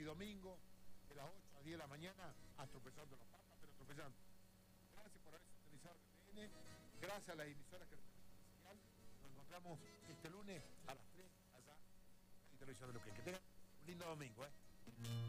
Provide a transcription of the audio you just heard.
domingo, de las 8 a 10 de la mañana, a Tropezando los Papas, pero tropezando. Gracias por haber sintonizado el TN, gracias a las emisoras que representan la señal. Nos encontramos este lunes a las 3 allá en Televisión de Luquén. Que tengan un lindo domingo,